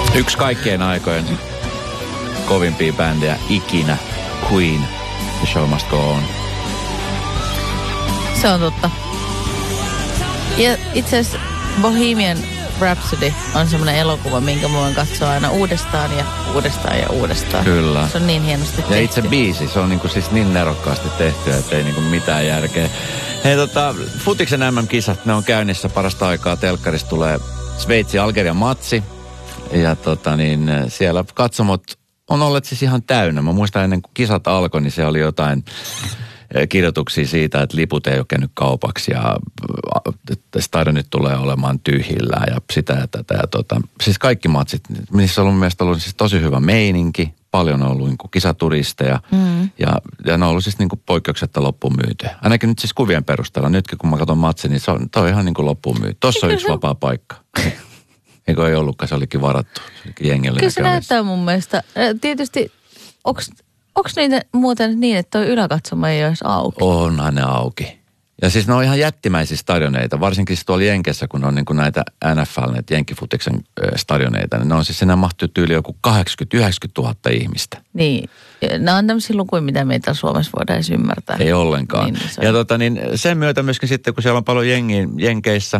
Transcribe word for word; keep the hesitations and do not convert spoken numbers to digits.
Yksi kaikkien aikojen kovimpia bändejä ikinä, Queen, The Show Must Go On. Se on totta. Ja itse asiassa Bohemian Rhapsody on semmoinen elokuva, minkä mä voin katsoa aina uudestaan ja uudestaan ja uudestaan. Kyllä. Se on niin hienosti tehty. Ja itse biisi, se on niinku siis niin nerokkaasti tehty, että ei niinku mitään järkeä. Hei tota, futiksen äm äm-kisat, ne on käynnissä parasta aikaa. Telkkarista tulee Sveitsi-Algerian matsi. Ja tota niin, siellä katsomot on olleet siis ihan täynnä. Mä muistan ennen kuin kisat alkoi, niin se oli jotain kirjoituksia siitä, että liput ei ole käynyt kaupaksi ja stadion nyt tulee olemaan tyhjillä ja sitä ja tätä. Ja tota, siis kaikki matsit, niissä on ollut mielestäni ollut siis tosi hyvä meininki. Paljon on ollut niin kuin kisaturisteja mm. ja, ja ne on ollut siis niin kuin poikkeuksetta loppuun myyty. Ainakin nyt siis kuvien perusteella. Nytkin kun mä katson matsin, niin se on, toi on ihan niin kuin loppuun myyty. Tossa on yksi vapaa paikka. Eikö ei ollutkaan, se olikin varattu. Se olikin jengelle. Kyllä se näyttää mun mielestä. Tietysti, onko niitä muuten niin, että toi yläkatsoma ei olisi auki? Onhan ne auki. Ja siis ne on ihan jättimäisiä stadioneita, varsinkin siis tuolla Jenkessä, kun on niin kuin näitä N F L, näitä Jenkkifutiksen stadioneita, niin ne on siis, sinne mahtuu tyyli joku kahdeksankymmentä yhdeksänkymmentä tuhatta ihmistä. Niin, nämä on tämmöisiä lukuja, mitä meitä Suomessa voidaan edes ymmärtää. Ei ollenkaan. Niin, ja tota niin, sen myötä myöskin sitten, kun siellä on paljon jengiä, Jenkeissä,